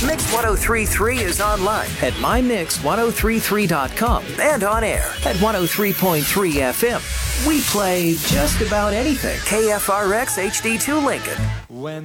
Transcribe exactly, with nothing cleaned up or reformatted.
Mix ten thirty-three is online at my mix ten thirty-three dot com and on air at one oh three point three F M. We play just about anything. K F R X H D two Lincoln. When